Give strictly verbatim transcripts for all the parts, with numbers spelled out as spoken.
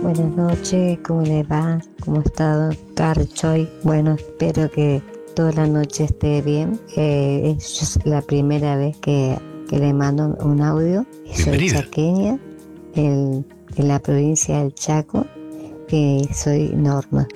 Buenas noches, ¿cómo le va? ¿Cómo está, Carchoy? Bueno, espero que toda la noche esté bien. Eh, es la primera vez que, que le mando un audio. Soy Bienvenida. chaqueña, el, de la provincia del Chaco, y soy Norma.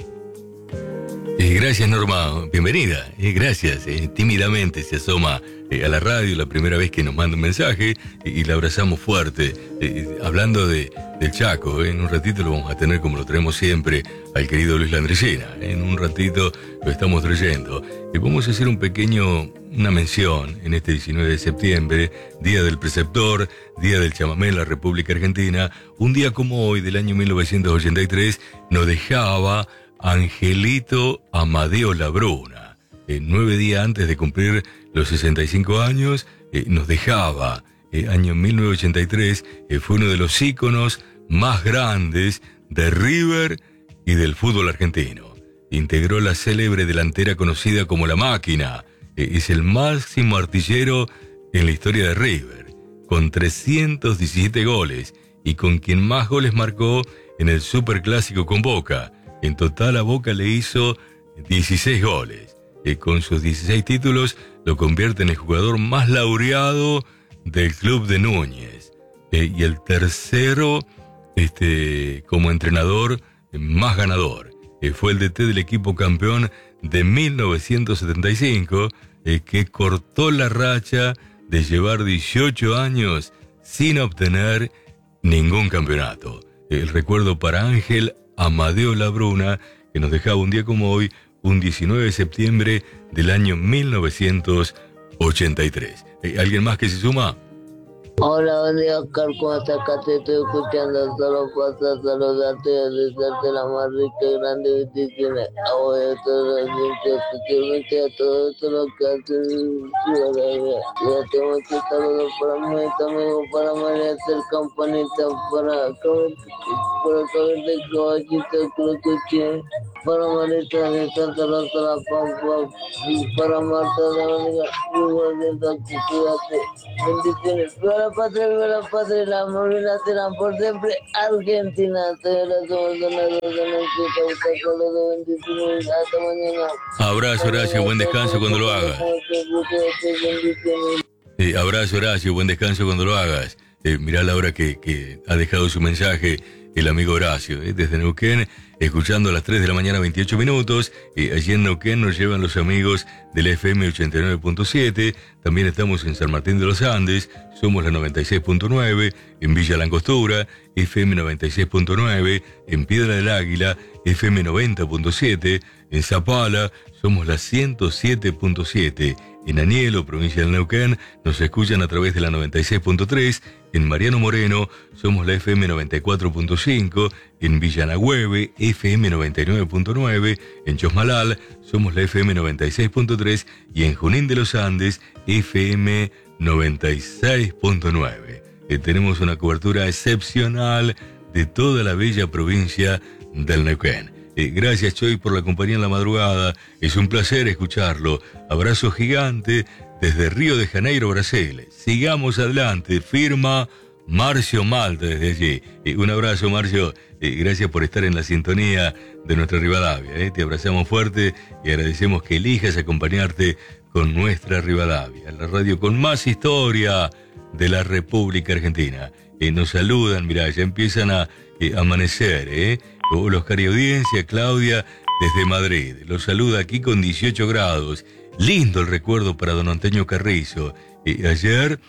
Eh, gracias, Norma. Bienvenida. Eh, gracias. Eh, tímidamente se asoma eh, a la radio la primera vez que nos manda un mensaje y, y la abrazamos fuerte. Eh, hablando de, del Chaco, eh, en un ratito lo vamos a tener como lo tenemos siempre al querido Luis Landresena. Eh, en un ratito lo estamos trayendo. Eh, vamos a hacer un pequeño, una mención en este diecinueve de septiembre, Día del Preceptor, Día del Chamamé en la República Argentina. Un día como hoy, del año mil novecientos ochenta y tres, nos dejaba Angelito Amadeo Labruna. Eh, nueve días antes de cumplir los sesenta y cinco años, eh, nos dejaba. Eh, año mil novecientos ochenta y tres, eh, fue uno de los íconos más grandes de River y del fútbol argentino. Integró la célebre delantera conocida como La Máquina. Eh, es el máximo artillero en la historia de River, con trescientos diecisiete goles y con quien más goles marcó en el Superclásico con Boca. En total a Boca le hizo dieciséis goles. Eh, con sus dieciséis títulos lo convierte en el jugador más laureado del club de Núñez. Eh, y el tercero este, como entrenador eh, más ganador. Eh, fue el D T del equipo campeón de mil novecientos setenta y cinco, eh, que cortó la racha de llevar dieciocho años sin obtener ningún campeonato. El recuerdo para Ángel Amadeo Labruna, que nos dejaba un día como hoy, un diecinueve de septiembre del año mil novecientos ochenta y tres. ¿Eh, ¿Alguien más que se suma? Hola, buen día, Oscar, ¿cómo estás? Acá te estoy escuchando, solo pasa saludarte y desearte la más rica y grande bendiciones a vos y a todos los niños, especialmente a todo esto lo que hacen ciudadanía. Ya tengo muchos saludos para mí, también para María hacer campanita, para para saber de caballito que lo escuché, para Marita de Santa Rosa La Pampa, y para Marta de Amiga, igual de Santa, cuídate, bendiciones. Viva la patria, viva la patria, la Molina será por siempre Argentina. Te la somos donados de nuestra causa, saludos, bendiciones, hasta mañana. Abrazo, Horacio, buen descanso cuando lo hagas. Eh, abrazo, Horacio, buen descanso cuando lo hagas. Eh, mirá la hora que, que ha dejado su mensaje el amigo Horacio, eh, desde Neuquén, escuchando a las tres de la mañana, veintiocho minutos. Eh, allí en Neuquén nos llevan los amigos del F M ochenta y nueve punto siete. También estamos en San Martín de los Andes, somos la noventa y seis punto nueve. En Villa Langostura, F M noventa y seis punto nueve. En Piedra del Águila, F M noventa punto siete. En Zapala, somos la ciento siete punto siete. En Anielo, provincia del Neuquén, nos escuchan a través de la noventa y seis punto tres. En Mariano Moreno, somos la F M noventa y cuatro punto cinco. En Villanagüeve, F M noventa y nueve punto nueve. En Chosmalal, somos la F M noventa y seis punto tres. Y en Junín de los Andes, F M noventa y seis punto nueve. Eh, tenemos una cobertura excepcional de toda la bella provincia del Neuquén. Eh, gracias, Choy, por la compañía en la madrugada. Es un placer escucharlo. Abrazo gigante desde Río de Janeiro, Brasil. Sigamos adelante. Firma Marcio Malta desde allí. Eh, un abrazo, Marcio. Eh, gracias por estar en la sintonía de nuestra Rivadavia. Eh. Te abrazamos fuerte y agradecemos que elijas acompañarte con nuestra Rivadavia, la radio con más historia de la República Argentina. Eh, nos saludan, mirá, ya empiezan a eh, amanecer, ¿eh? Los cari audiencia, Claudia, desde Madrid. Los saluda aquí con dieciocho grados. Lindo el recuerdo para don Antonio Carrizo. Eh, ayer,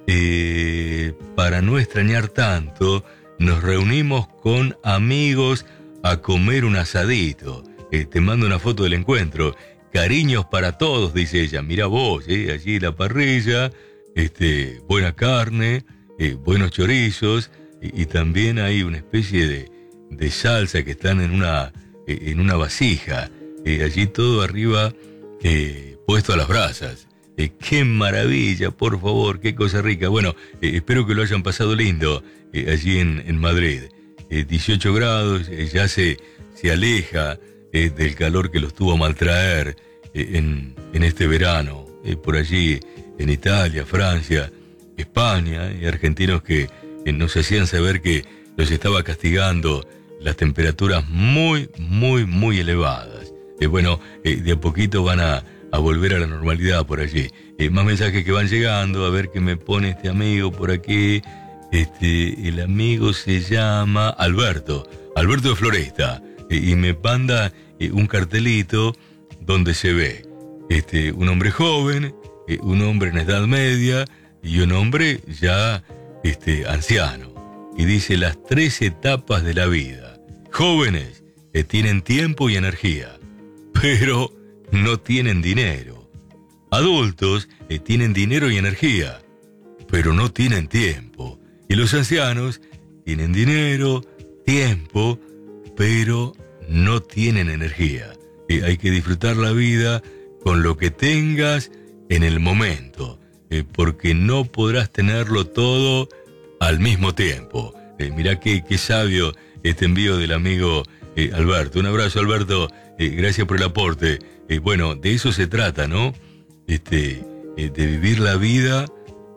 eh, para no extrañar tanto, nos reunimos con amigos a comer un asadito. Eh, te mando una foto del encuentro. Cariños para todos, dice ella. Mira vos, eh, allí la parrilla, este, buena carne, eh, buenos chorizos, y, y también hay una especie de de salsa que están en una eh, en una vasija, eh, allí todo arriba eh, puesto a las brasas. Eh, ¡Qué maravilla, por favor! ¡Qué cosa rica! Bueno, eh, espero que lo hayan pasado lindo eh, allí en, en Madrid. Eh, dieciocho grados, eh, ya se, se aleja eh, del calor que los tuvo a maltraer eh, en, en este verano, eh, por allí en Italia, Francia, España, y argentinos que eh, nos hacían saber que los estaba castigando las temperaturas muy, muy, muy elevadas. Eh, bueno, eh, de a poquito van a, a volver a la normalidad por allí. Eh, más mensajes que van llegando, a ver qué me pone este amigo por aquí. Este, el amigo se llama Alberto, Alberto de Floresta, eh, y me manda eh, un cartelito donde se ve este, un hombre joven, eh, un hombre en edad media y un hombre ya este, anciano. Y dice las tres etapas de la vida. Jóvenes eh, tienen tiempo y energía, pero no tienen dinero. Adultos eh, tienen dinero y energía, pero no tienen tiempo. Y los ancianos tienen dinero, tiempo, pero no tienen energía. Eh, hay que disfrutar la vida con lo que tengas en el momento, eh, porque no podrás tenerlo todo al mismo tiempo. Eh, mirá qué, qué sabio este envío del amigo eh, Alberto. Un abrazo, Alberto, eh, gracias por el aporte. Eh, bueno, de eso se trata, ¿no? Este, eh, de vivir la vida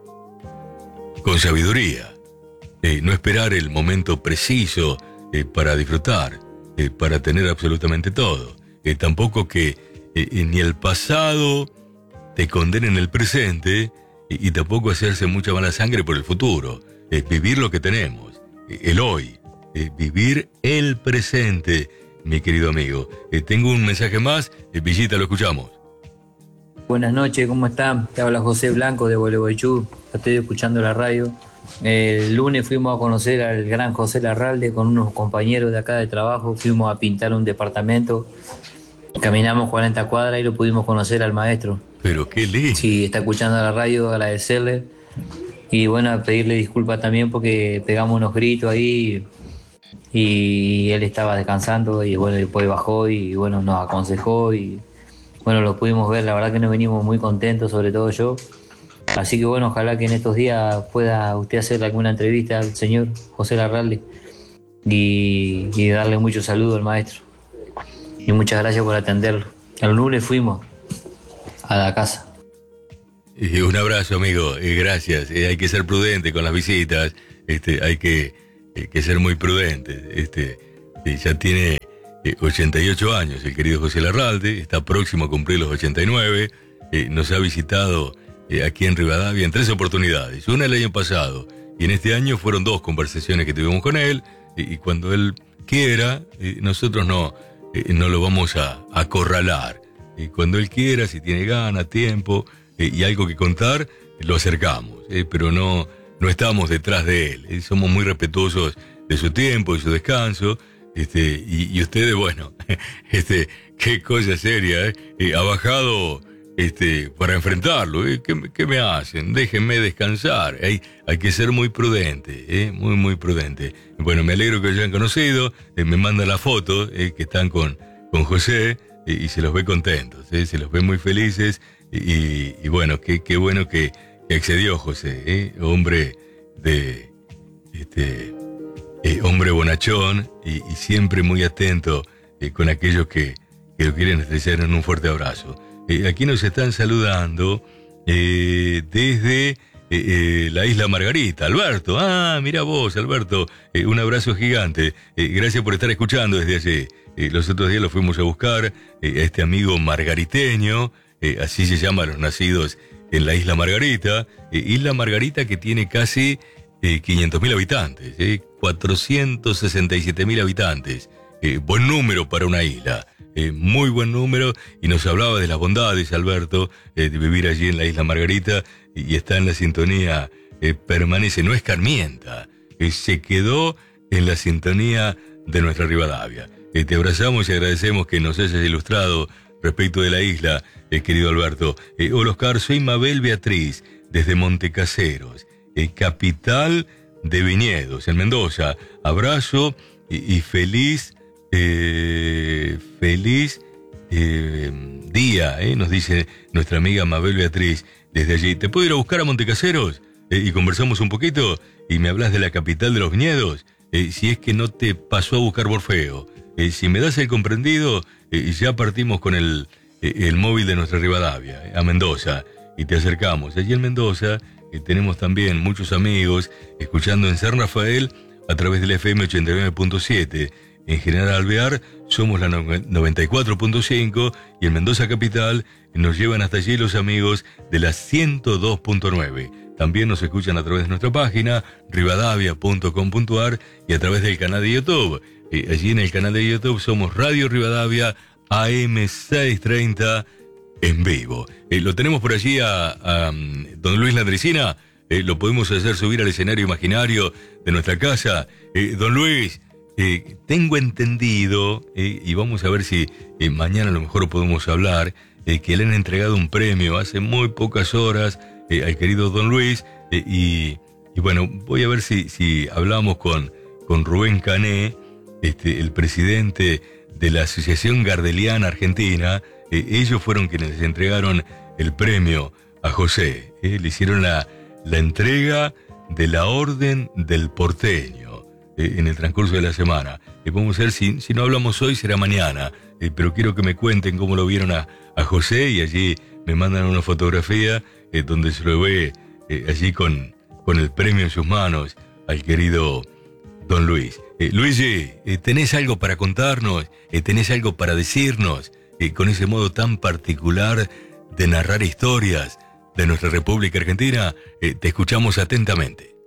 con sabiduría. Eh, no esperar el momento preciso eh, para disfrutar, eh, para tener absolutamente todo. Eh, tampoco que eh, eh, ni el pasado te condene en el presente eh, y tampoco hacerse mucha mala sangre por el futuro. Eh, vivir lo que tenemos, eh, el hoy, eh, vivir el presente, mi querido amigo. Eh, tengo un mensaje más, eh, Villita, lo escuchamos. Buenas noches, ¿cómo están? Te habla José Blanco de Gualeguaychú, estoy escuchando la radio. El lunes fuimos a conocer al gran José Larralde con unos compañeros de acá de trabajo, fuimos a pintar un departamento, caminamos cuarenta cuadras y lo pudimos conocer al maestro. Pero qué lindo. Sí, está escuchando la radio, agradecerle y bueno, pedirle disculpas también porque pegamos unos gritos ahí y él estaba descansando y bueno, después bajó y bueno, nos aconsejó y bueno, lo pudimos ver, la verdad que nos venimos muy contentos, sobre todo yo. Así que bueno, ojalá que en estos días pueda usted hacer alguna entrevista al señor José Larralde y, y darle mucho saludo al maestro. Y muchas gracias por atenderlo. El lunes fuimos a la casa. Y un abrazo, amigo, y gracias. Eh, hay que ser prudente con las visitas, este, hay que, eh, que ser muy prudente. Este, eh, ya tiene eh, ochenta y ocho años el querido José Larralde, está próximo a cumplir los ochenta y nueve, eh, nos ha visitado Eh, aquí en Rivadavia en tres oportunidades, una el año pasado y en este año fueron dos conversaciones que tuvimos con él y, y cuando él quiera eh, nosotros no, eh, no lo vamos a, a acorralar, eh, cuando él quiera, si tiene ganas, tiempo eh, y algo que contar, eh, lo acercamos, eh, pero no, no estamos detrás de él, eh, somos muy respetuosos de su tiempo, de su descanso, este, y, y ustedes, bueno, este, qué cosa seria, eh, eh, ha bajado Este, para enfrentarlo. ¿eh? ¿Qué, ¿Qué me hacen? Déjenme descansar. Hay, hay que ser muy prudente, ¿eh? muy, muy prudente. Bueno, me alegro que lo hayan conocido. Eh, me mandan la foto eh, que están con, con José eh, y se los ve contentos, ¿eh? se los ve muy felices. Y, y bueno, qué, qué bueno que, que accedió José, ¿eh? hombre de este, eh, hombre bonachón y, y siempre muy atento eh, con aquellos que, que lo quieren estrechar en un fuerte abrazo. Eh, aquí nos están saludando eh, desde eh, eh, la isla Margarita. Alberto, ah, mira vos, Alberto, eh, un abrazo gigante. Eh, gracias por estar escuchando desde allí. Eh, los otros días lo fuimos a buscar eh, a este amigo margariteño, eh, así se llaman los nacidos en la isla Margarita. Eh, isla Margarita que tiene casi eh, quinientos mil habitantes, eh, cuatrocientos sesenta y siete mil habitantes. Eh, buen número para una isla. Eh, muy buen número, y nos hablaba de las bondades, Alberto, eh, de vivir allí en la isla Margarita, y, y está en la sintonía, eh, permanece, no escarmienta, eh, se quedó en la sintonía de nuestra Rivadavia. Eh, te abrazamos y agradecemos que nos hayas ilustrado respecto de la isla, eh, querido Alberto. Eh, hola Oscar, soy Mabel Beatriz, desde Montecaseros, eh, capital de viñedos, en Mendoza. Abrazo y, y feliz... Eh, feliz eh, día, eh, nos dice nuestra amiga Mabel Beatriz desde allí. ¿Te puedo ir a buscar a Montecaseros? Eh, y conversamos un poquito y me hablas de la capital de los viñedos, eh, si es que no te pasó a buscar Morfeo. Eh, si me das el comprendido, eh, ya partimos con el, eh, el móvil de nuestra Rivadavia, eh, a Mendoza, y te acercamos. Allí en Mendoza eh, tenemos también muchos amigos escuchando en San Rafael a través del F M ochenta y nueve punto siete. En General Alvear somos la noventa y cuatro punto cinco y en Mendoza Capital nos llevan hasta allí los amigos de la ciento dos punto nueve. También nos escuchan a través de nuestra página rivadavia punto com punto ar y a través del canal de YouTube. Eh, allí en el canal de YouTube somos Radio Rivadavia A M seiscientos treinta en vivo. Eh, lo tenemos por allí a, a um, don Luis Landricina. Eh, lo podemos hacer subir al escenario imaginario de nuestra casa. Eh, don Luis, eh, tengo entendido, eh, y vamos a ver si eh, mañana a lo mejor podemos hablar, eh, que le han entregado un premio hace muy pocas horas eh, al querido don Luis, eh, y, y bueno, voy a ver si, si hablamos con, con Rubén Cané, este, el presidente de la Asociación Gardeliana Argentina. Eh, ellos fueron quienes entregaron el premio a José. Eh, le hicieron la, la entrega de la Orden del Porteño eh, en el transcurso de la semana. Eh, vamos a ver si, si no hablamos hoy, será mañana. Eh, pero quiero que me cuenten cómo lo vieron a, a José, y allí me mandan una fotografía eh, donde se lo ve eh, allí con, con el premio en sus manos al querido don Luis. Eh, Luigi, eh, ¿tenés algo para contarnos? Eh, ¿Tenés algo para decirnos? Eh, con ese modo tan particular de narrar historias de nuestra República Argentina, eh, te escuchamos atentamente.